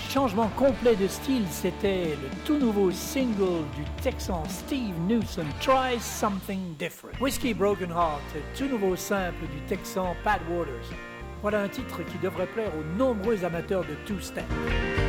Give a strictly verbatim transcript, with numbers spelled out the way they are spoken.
changement complet de style, c'était le tout nouveau single du Texan Steve Newsom, Try Something Different. Whiskey Broken Heart, tout nouveau simple du Texan Pat Waters. Voilà un titre qui devrait plaire aux nombreux amateurs de two-step.